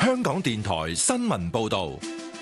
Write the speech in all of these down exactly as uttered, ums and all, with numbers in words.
香港電台新聞報道。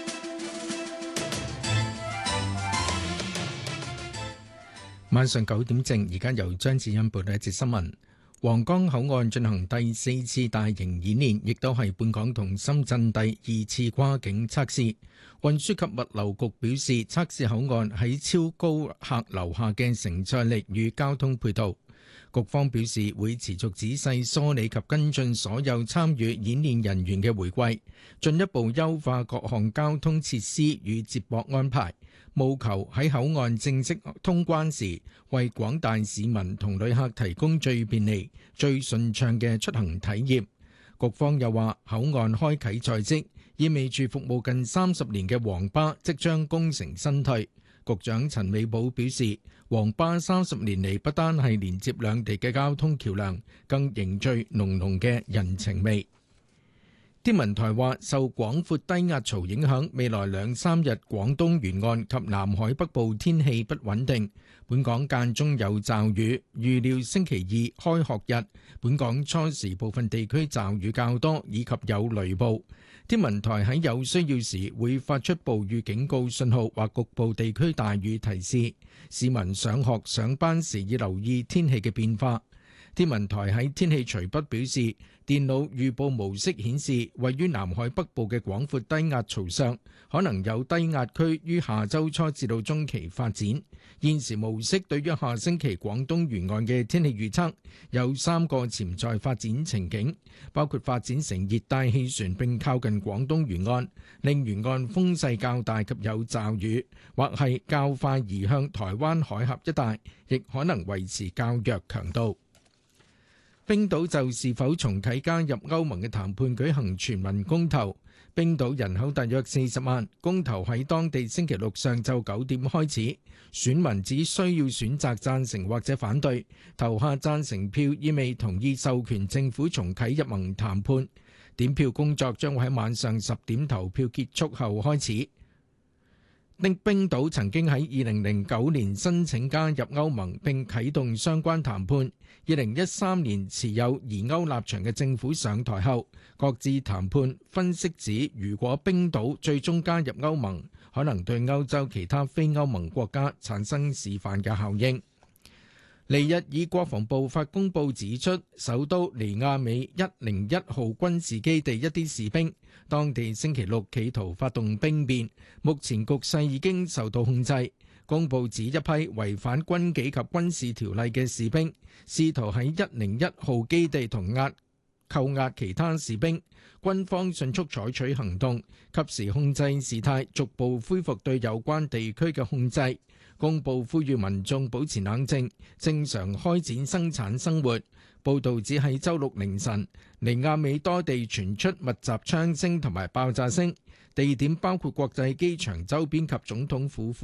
晚上九點正，而家由張智欣報道一節新聞。皇崗口岸進行第四次大型演練，亦都係本港同深圳第二次跨境測試。運輸及物流局表示，測試口岸喺超高客流下嘅承載力與交通配套。局方表示會持續仔細梳理及跟進所有參與演練人員嘅回歸，進一步優化各項交通設施與接駁安排，務求喺口岸正式通關時，為廣大市民同旅客提供最便利、最順暢嘅出行體驗。局方又話，口岸開啓在即，意味住服務近三十年嘅黃巴即將功成身退。局長陳美寶表示，黃巴三十年嚟不單係連接兩地嘅交通橋梁，更凝聚濃濃嘅人情味。天文台話，受廣闊低壓槽影響，未來兩三日廣東沿岸及南海北部天氣不穩定，本港間中有驟雨。預料星期二開學日，本港初時部分地區驟雨較多，以及有雷暴。天文台喺有需要時會發出暴雨警告信號或局部地區大雨提示，市民上學上班時要留意天氣嘅變化。天文台喺天氣隨筆表示，電腦預報模式顯示，位於南海北部嘅廣闊低壓槽上，可能有低壓區於下周初至到中期發展。現時模式對於下星期廣東沿岸嘅天氣預測有三個潛在發展情景，包括發展成熱帶氣旋並靠近廣東沿岸，令沿岸風勢較大及有驟雨，或係較快移向台灣海峽一帶，亦可能維持較弱強度。冰島就是否重啟加入歐盟嘅談判舉行全民公投。冰島人口大約四十萬，公投喺當地星期六上晝九點開始，選民只需要選擇贊成或者反對，投下贊成票意味同意授權政府重啟入盟談判。點票工作將會喺晚上十點投票結束後開始。冰島曾經喺二零零九年申請加入歐盟並啟動相關談判。二零一三年持有疑歐立場嘅政府上台後，各自談判。分析指，如果冰島最終加入歐盟，可能對歐洲其他非歐盟國家產生示範嘅效應。尼日爾國防部發公報指出，首都尼亞美一零一號軍事基地一啲士兵，當地星期六企圖發動兵變，目前局勢已經受到控制。公報指一批違反軍紀及軍事條例嘅士兵，試圖喺一零一號基地同壓扣押其他士兵，軍方迅速採取行動，及時控制事態，逐步恢復對有關地區嘅控制。公報呼籲民眾保持冷靜，正常開展生產生活。報導指喺週六凌晨，尼亞美多地傳出密集槍聲同埋爆炸聲，地點包括國際機場周邊及總統府附